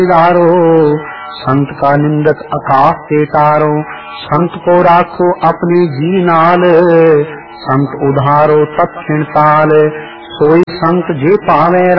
दारो, संत का निंदक आकाश से तारो। संत को राखो अपने जी नाल, संत उधारो तत्क्षण ताल। सोई संत जे पावे